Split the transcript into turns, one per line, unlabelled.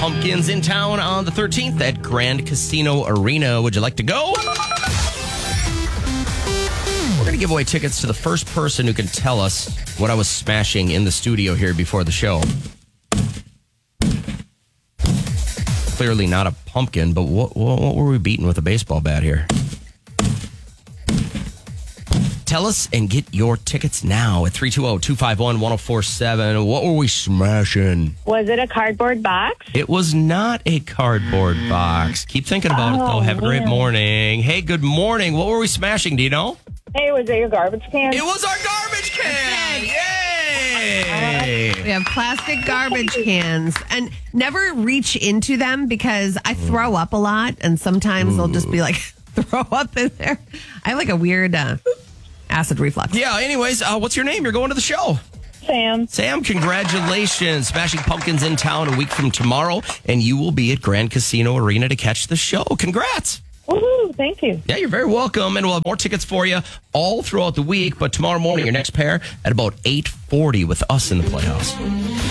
Pumpkins in town on the 13th at Grand Casino Arena. Would you like to go? We're going to give away tickets to the first person who can tell us what I was smashing in the studio here before the show. Clearly not a pumpkin, but what were we beating with a baseball bat here? Tell us and get your tickets now at 320-251-1047. What were we smashing?
Was it a cardboard box?
It was not a cardboard box. Keep thinking about it, though. Have a great morning. Hey, good morning. What were we smashing? Do you know?
Hey, was it your garbage can?
It was our garbage can. Yay!
We have plastic garbage cans, and never reach into them because I throw up a lot, and sometimes they'll just be like, throw up in there. I have like a weird acid reflux.
Yeah, anyways, what's your name? You're going to the show.
Sam.
Sam, congratulations. Smashing Pumpkins in town a week from tomorrow, and you will be at Grand Casino Arena to catch the show. Congrats.
Woohoo, thank you.
Yeah, you're very welcome, and we'll have more tickets for you all throughout the week, but tomorrow morning, your next pair at about 8:40 with us in the Playhouse.